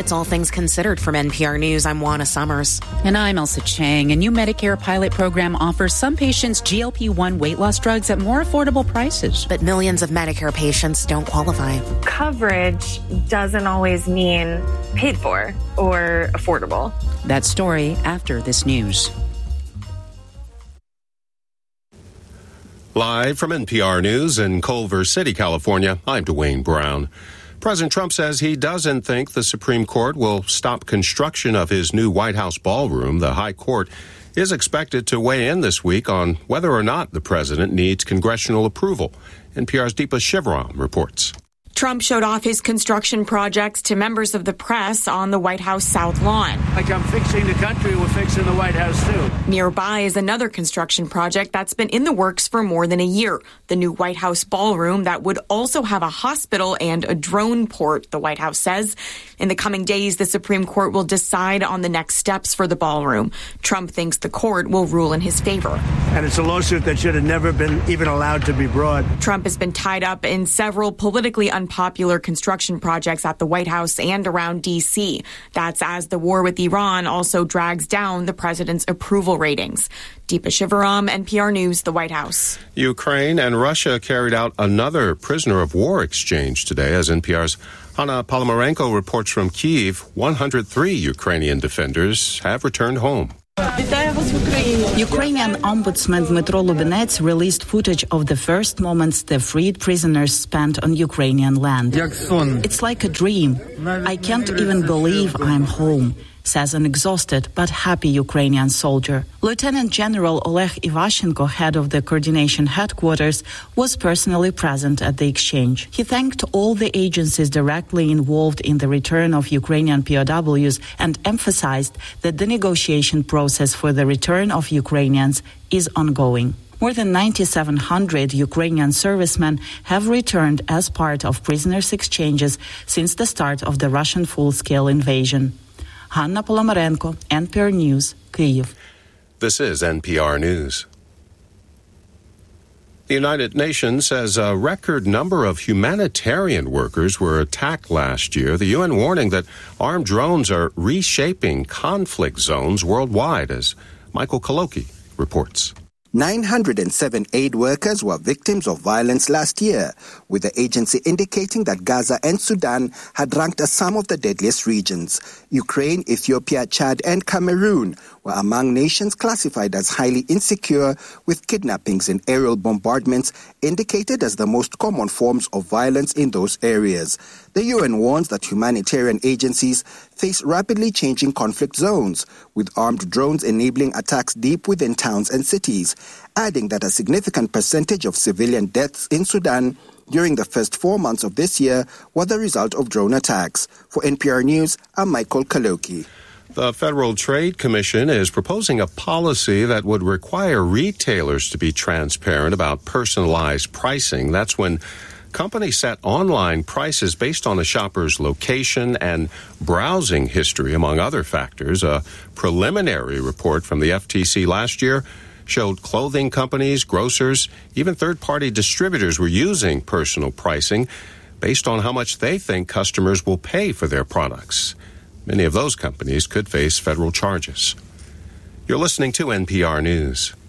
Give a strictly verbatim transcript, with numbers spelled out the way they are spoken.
It's All Things Considered from N P R News. I'm Juana Summers. And I'm Elsa Chang. A new Medicare pilot program offers some patients G L P one weight loss drugs at more affordable prices. But millions of Medicare patients don't qualify. Coverage doesn't always mean paid for or affordable. That story after this news. Live from N P R News in Culver City, California, I'm Dwayne Brown. President Trump says he doesn't think the Supreme Court will stop construction of his new White House ballroom. The High Court is expected to weigh in this week on whether or not the president needs congressional approval. N P R's Deepa Shivaram reports. Trump showed off his construction projects to members of the press on the White House South Lawn. Like I'm fixing the country, we're fixing the White House, too. Nearby is another construction project that's been in the works for more than a year. The new White House ballroom that would also have a hospital and a drone port, the White House says. In the coming days, the Supreme Court will decide on the next steps for the ballroom. Trump thinks the court will rule in his favor. And it's a lawsuit that should have never been even allowed to be brought. Trump has been tied up in several politically unpopular construction projects at the White House and around D C. That's as the war with Iran also drags down the president's approval ratings. Deepa Shivaram, N P R News, the White House. Ukraine and Russia carried out another prisoner of war exchange today, as N P R's Hanna Polomarenko reports from Kyiv. one hundred three Ukrainian defenders have returned home. Ukrainian Ombudsman Dmytro Lubinets released footage of the first moments the freed prisoners spent on Ukrainian land. It's like a dream. I can't even believe I'm home, says an exhausted but happy Ukrainian soldier. Lieutenant General Oleg Ivashenko, head of the coordination headquarters, was personally present at the exchange. He thanked all the agencies directly involved in the return of Ukrainian P O Ws and emphasized that the negotiation process for the return of Ukrainians is ongoing. More than nine thousand seven hundred Ukrainian servicemen have returned as part of prisoners' exchanges since the start of the Russian full-scale invasion. Hanna Polomarenko, N P R News, Kyiv. This is N P R News. The United Nations says a record number of humanitarian workers were attacked last year. The U N warning that armed drones are reshaping conflict zones worldwide, as Michael Kaloki reports. nine hundred seven aid workers were victims of violence last year, with the agency indicating that Gaza and Sudan had ranked as some of the deadliest regions. Ukraine, Ethiopia, Chad, and Cameroon were among nations classified as highly insecure, with kidnappings and aerial bombardments indicated as the most common forms of violence in those areas. The U N warns that humanitarian agencies face rapidly changing conflict zones, with armed drones enabling attacks deep within towns and cities, adding that a significant percentage of civilian deaths in Sudan during the first four months of this year were the result of drone attacks. For N P R News, I'm Michael Kaloki. The Federal Trade Commission is proposing a policy that would require retailers to be transparent about personalized pricing. That's when companies set online prices based on a shopper's location and browsing history, among other factors. A preliminary report from the F T C last year showed clothing companies, grocers, even third-party distributors were using personal pricing based on how much they think customers will pay for their products. Many of those companies could face federal charges. You're listening to N P R News.